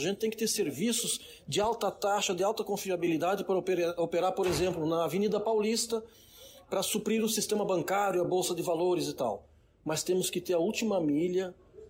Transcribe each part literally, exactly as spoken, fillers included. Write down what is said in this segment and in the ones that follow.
gente tem que ter serviços de alta taxa, de alta confiabilidade para operar, operar por exemplo, na Avenida Paulista, para suprir o sistema bancário, a Bolsa de Valores e tal. Mas temos que ter a última milha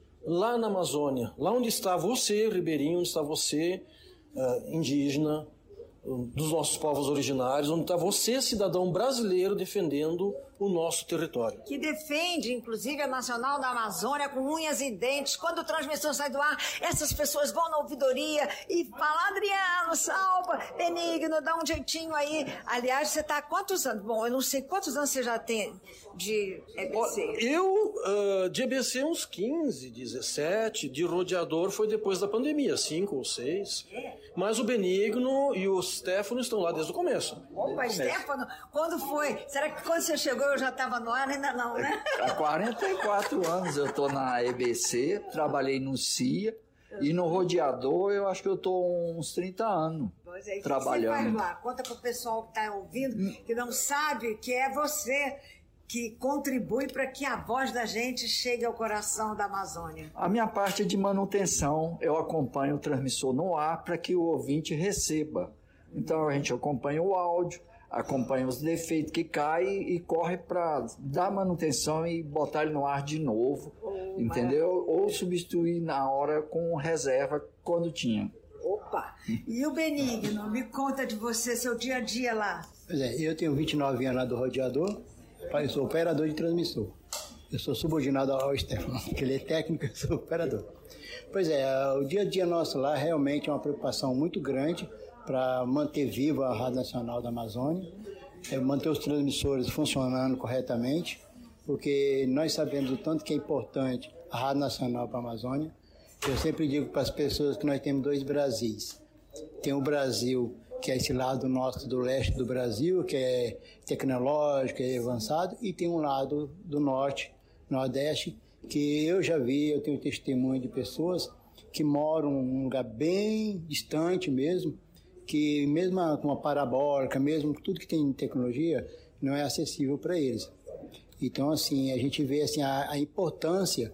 lá na Amazônia, lá onde está você, ribeirinho, onde está você, uh, indígena, dos nossos povos originários, onde está você, cidadão brasileiro, defendendo o nosso território. Que defende, inclusive, a Nacional da Amazônia com unhas e dentes. Quando o transmissor sai do ar, essas pessoas vão na ouvidoria e falam: Adriano, salva, Benigno, dá um jeitinho aí. Aliás, você está há quantos anos? Bom, eu não sei quantos anos você já tem de E B C. Eu, uh, de E B C, uns quinze, dezessete. De rodeador foi depois da pandemia, cinco ou seis. É. Mas o Benigno e o Stefano estão lá desde o começo. Opa, Stefano, quando foi? Será que quando você chegou eu já estava no ar? Ainda não, né? Há quarenta e quatro anos eu estou na E B C, trabalhei no C I A e no rodeador eu acho que eu estou uns trinta anos pois é, trabalhando. O que você faz lá? Conta para o pessoal que está ouvindo, que não sabe que é você que contribui para que a voz da gente chegue ao coração da Amazônia. A minha parte é de manutenção, eu acompanho o transmissor no ar para que o ouvinte receba. Então a gente acompanha o áudio, acompanha os defeitos que caem e corre para dar manutenção e botar ele no ar de novo, oh, entendeu? Maravilha. Ou substituir na hora com reserva quando tinha. Opa! E o Benigno, me conta de você, seu dia a dia lá. Pois é, eu tenho vinte e nove anos lá do rodeador, eu sou operador de transmissor. Eu sou subordinado ao Stefano, que ele é técnico, eu sou operador. Pois é, o dia a dia nosso lá realmente é uma preocupação muito grande para manter viva a Rádio Nacional da Amazônia, é manter os transmissores funcionando corretamente, porque nós sabemos o tanto que é importante a Rádio Nacional para a Amazônia. Eu sempre digo para as pessoas que nós temos dois Brasis. Tem o Brasil, que é esse lado nosso do leste do Brasil, que é tecnológico, é avançado, e tem um lado do norte, nordeste, que eu já vi, eu tenho testemunho de pessoas que moram num lugar bem distante mesmo, que mesmo com uma parabólica, mesmo tudo que tem tecnologia, não é acessível para eles. Então, assim, a gente vê assim, a, a importância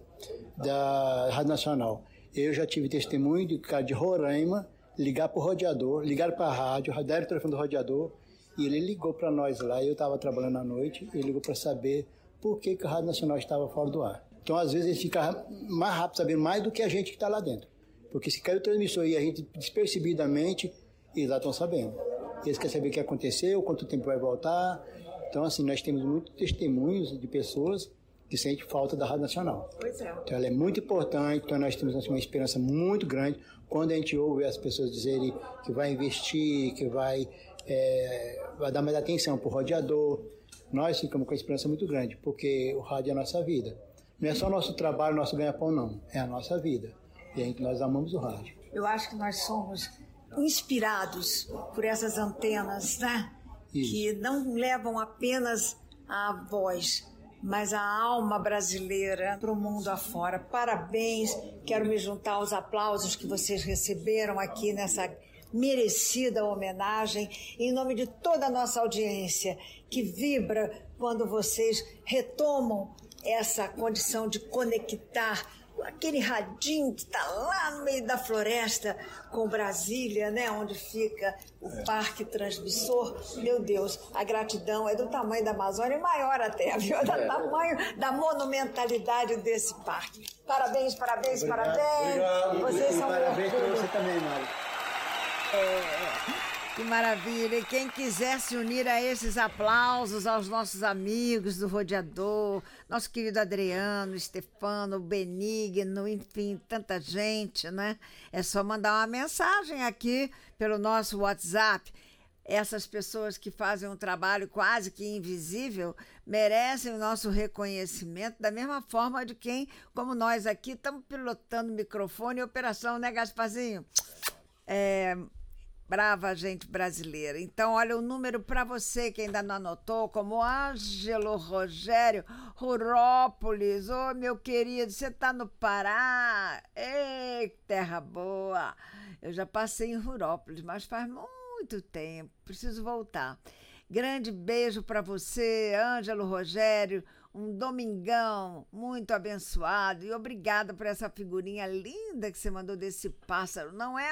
da Rádio Nacional. Eu já tive testemunho de cara de Roraima ligar para o rodeador, ligaram para a rádio, deram o telefone do rodeador, e ele ligou para nós lá, eu estava trabalhando à noite, ele ligou para saber por que, que a Rádio Nacional estava fora do ar. Então, às vezes, ele fica mais rápido, sabendo mais do que a gente que está lá dentro. Porque se caiu o transmissor e a gente, despercebidamente, eles lá estão sabendo. Eles querem saber o que aconteceu, quanto tempo vai voltar. Então, assim, nós temos muitos testemunhos de pessoas que sentem falta da Rádio Nacional. Pois é. Então, ela é muito importante, então nós temos assim, uma esperança muito grande quando a gente ouve as pessoas dizerem que vai investir, que vai, é, vai dar mais atenção para o rodeador. Nós ficamos com uma esperança muito grande, porque o rádio é a nossa vida. Não é só nosso trabalho, nosso ganha-pão, não. É a nossa vida. E a gente, nós amamos o rádio. Eu acho que nós somos inspirados por essas antenas, né? Isso. Que não levam apenas a voz, mas a alma brasileira para o mundo afora. Parabéns, quero me juntar aos aplausos que vocês receberam aqui nessa merecida homenagem, em nome de toda a nossa audiência, que vibra quando vocês retomam essa condição de conectar aquele radinho que está lá no meio da floresta com Brasília, né, onde fica o é. Parque Transmissor. Meu Deus, a gratidão é do tamanho da Amazônia, maior até, viu? É. Do tamanho da monumentalidade desse parque. Parabéns, parabéns, obrigado, parabéns. Obrigado. Vocês e são parabéns para você também, Mário. É. Que maravilha! E quem quiser se unir a esses aplausos aos nossos amigos do Rodeador, nosso querido Adriano, Stefano, Benigno, enfim, tanta gente, né? É só mandar uma mensagem aqui pelo nosso WhatsApp. Essas pessoas que fazem um trabalho quase que invisível merecem o nosso reconhecimento da mesma forma de quem, como nós aqui, estamos pilotando microfone e operação, né, Gasparzinho? É... Brava gente brasileira. Então, olha o número para você que ainda não anotou, como Ângelo Rogério Rurópolis. Ô, oh, meu querido, você tá no Pará? Ei, terra boa! Eu já passei em Rurópolis, mas faz muito tempo. Preciso voltar. Grande beijo para você, Ângelo Rogério. Um domingão muito abençoado. E obrigada por essa figurinha linda que você mandou desse pássaro. Não é